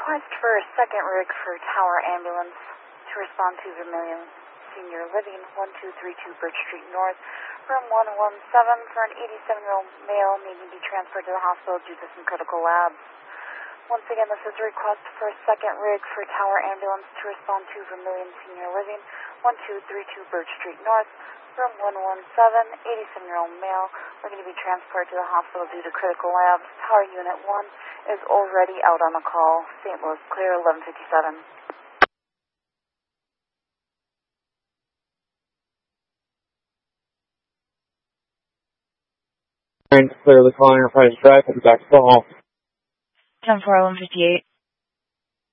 request for a second rig for Tower Ambulance to respond to Vermilion Senior Living, 1232 Birch Street North, room 117 for an 87-year-old male needing to be transferred to the hospital due to some critical labs. Once again, this is a request for a second rig for Tower Ambulance to respond to Vermilion Senior Living, 1232 Birch Street North, room 117, 87-year-old male, looking to be transported to the hospital due to critical labs. Tower Unit 1 is already out on the call. St. Louis clear, 1157. Clearly calling Enterprise Drive, back to the hall. 10-4, 1158.